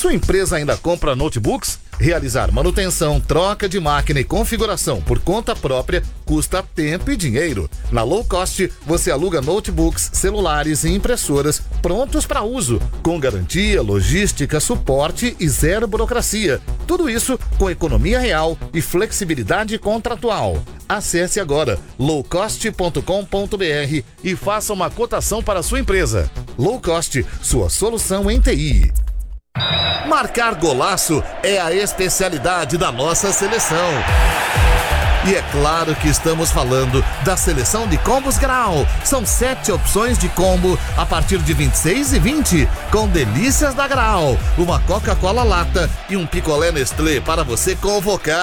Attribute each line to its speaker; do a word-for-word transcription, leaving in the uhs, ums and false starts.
Speaker 1: Sua empresa ainda compra notebooks? Realizar manutenção, troca de máquina e configuração por conta própria custa tempo e dinheiro. Na Low Cost, você aluga notebooks, celulares e impressoras prontos para uso, com garantia, logística, suporte e zero burocracia. Tudo isso com economia real e flexibilidade contratual. Acesse agora low cost ponto com ponto b r e faça uma cotação para a sua empresa. Low Cost, sua solução em T I. Marcar golaço é a especialidade da nossa seleção. E é claro que estamos falando da seleção de combos Grau. São sete opções de combo a partir de vinte e seis e vinte, com delícias da Grau. Uma Coca-Cola lata e um picolé Nestlé para você convocar